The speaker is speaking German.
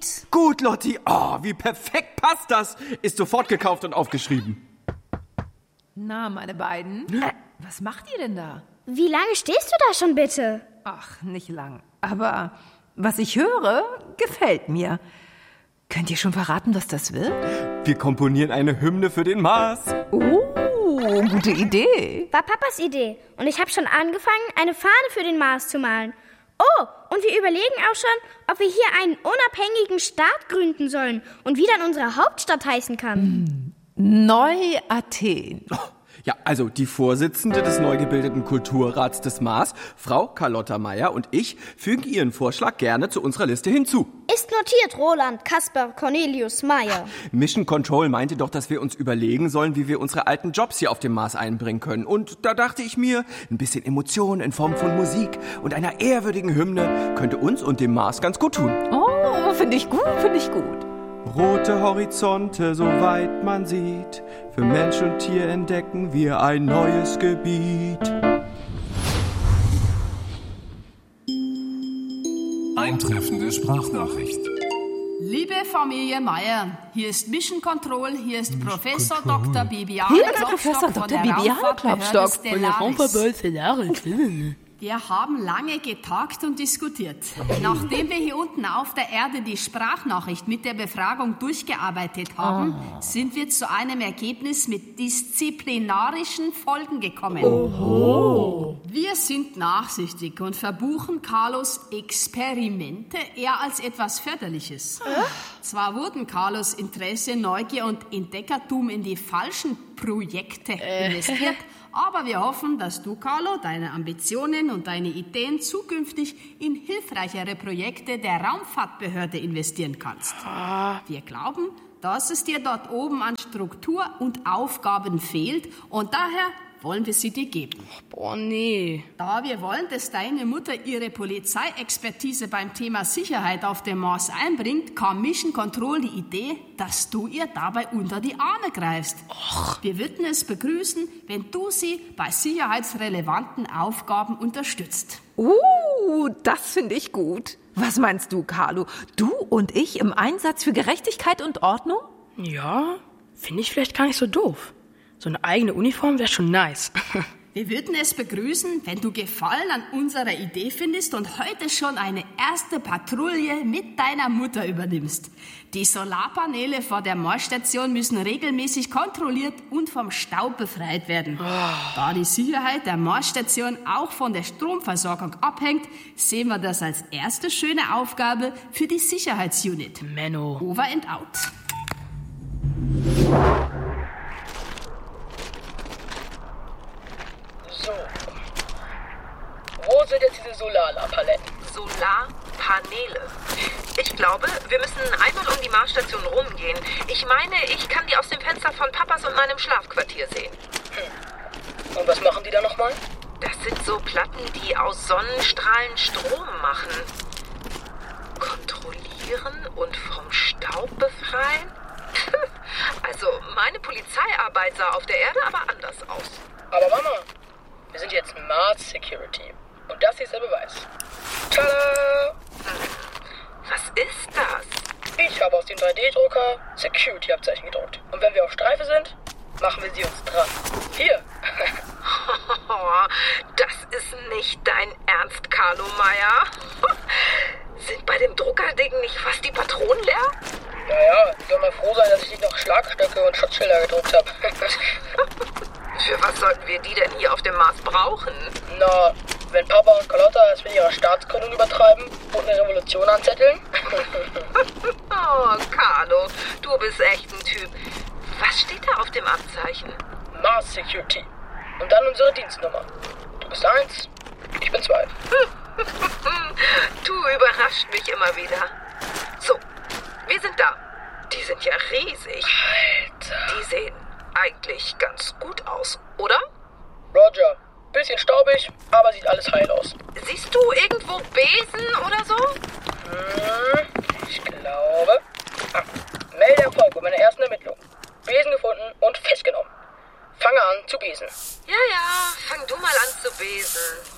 geht. Gut, Lotti. Oh, wie perfekt passt das. Ist sofort gekauft und aufgeschrieben. Na, meine beiden, was macht ihr denn da? Wie lange stehst du da schon bitte? Ach, nicht lang. Aber was ich höre, gefällt mir. Könnt ihr schon verraten, was das wird? Wir komponieren eine Hymne für den Mars. Oh, gute Idee. War Papas Idee. Und ich habe schon angefangen, eine Fahne für den Mars zu malen. Oh, und wir überlegen auch schon, ob wir hier einen unabhängigen Staat gründen sollen und wie dann unsere Hauptstadt heißen kann. Neu-Athen. Ja, also die Vorsitzende des neu gebildeten Kulturrats des Mars, Frau Carlotta Meyer und ich fügen Ihren Vorschlag gerne zu unserer Liste hinzu. Ist notiert, Roland Kasper Cornelius Meyer. Mission Control meinte doch, dass wir uns überlegen sollen, wie wir unsere alten Jobs hier auf dem Mars einbringen können. Und da dachte ich mir, ein bisschen Emotion in Form von Musik und einer ehrwürdigen Hymne könnte uns und dem Mars ganz gut tun. Oh, finde ich gut. Rote Horizonte, soweit man sieht. Für Mensch und Tier entdecken wir ein neues Gebiet. Eintreffende Sprachnachricht. Liebe Familie Meyer, hier ist Mission Control, hier ist Professor Dr. Bibiane Hier ist Klopstock Professor von Dr. der Bibiane Raumfahrtbehörde Klopstock Stellaris. Wir haben lange getagt und diskutiert. Nachdem wir hier unten auf der Erde die Sprachnachricht mit der Befragung durchgearbeitet haben, sind wir zu einem Ergebnis mit disziplinarischen Folgen gekommen. Oho. Wir sind nachsichtig und verbuchen Carlos Experimente eher als etwas Förderliches. Zwar wurden Carlos Interesse, Neugier und Entdeckertum in die falschen Projekte investiert, aber wir hoffen, dass du, Carlo, deine Ambitionen und deine Ideen zukünftig in hilfreichere Projekte der Raumfahrtbehörde investieren kannst. Wir glauben, dass es dir dort oben an Struktur und Aufgaben fehlt und daher wollen wir sie dir geben. Boah, nee. Da wir wollen, dass deine Mutter ihre Polizeiexpertise beim Thema Sicherheit auf dem Mars einbringt, kam Mission Control die Idee, dass du ihr dabei unter die Arme greifst. Wir würden es begrüßen, wenn du sie bei sicherheitsrelevanten Aufgaben unterstützt. Das finde ich gut. Was meinst du, Carlo? Du und ich im Einsatz für Gerechtigkeit und Ordnung? Ja, finde ich vielleicht gar nicht so doof. So eine eigene Uniform wäre schon nice. Wir würden es begrüßen, wenn du Gefallen an unserer Idee findest und heute schon eine erste Patrouille mit deiner Mutter übernimmst. Die Solarpaneele vor der Marsstation müssen regelmäßig kontrolliert und vom Staub befreit werden. Da die Sicherheit der Marsstation auch von der Stromversorgung abhängt, sehen wir das als erste schöne Aufgabe für die Sicherheitsunit. Menno. Over and out. So. Wo sind jetzt diese Solarpaletten? Solarpaneele. Ich glaube, wir müssen einmal um die Marsstation rumgehen. Ich meine, ich kann die aus dem Fenster von Papas und meinem Schlafquartier sehen. Und was machen die da nochmal? Das sind so Platten, die aus Sonnenstrahlen Strom machen. Kontrollieren und vom Staub befreien? Also, meine Polizeiarbeit sah auf der Erde aber anders aus. Aber Mama, wir sind jetzt Mars Security. Und das hier ist der Beweis. Tada! Was ist das? Ich habe aus dem 3D-Drucker Security-Abzeichen gedruckt. Und wenn wir auf Streife sind, machen wir sie uns dran. Hier! Das ist nicht dein Ernst, Carlo Meyer. Sind bei dem Druckerding nicht fast die Patronen leer? Naja, ich soll mal froh sein, dass ich nicht noch Schlagstöcke und Schutzschilder gedruckt habe. Für was sollten wir die denn hier auf dem Mars brauchen? Na, wenn Papa und Carlotta es mit ihrer Staatsgründung übertreiben und eine Revolution anzetteln? Oh, Carlo, du bist echt ein Typ. Was steht da auf dem Abzeichen? Mars Security. Und dann unsere Dienstnummer. Du bist 1, ich bin 2. Du überrascht mich immer wieder. So, wir sind da. Die sind ja riesig. Alter. Die sehen eigentlich ganz gut aus, oder? Roger. Bisschen staubig, aber sieht alles heil aus. Siehst du irgendwo Besen oder so? Ich glaube. Meldeerfolg bei meiner ersten Ermittlung. Besen gefunden und festgenommen. Fange an zu besen. Ja, fang du mal an zu besen.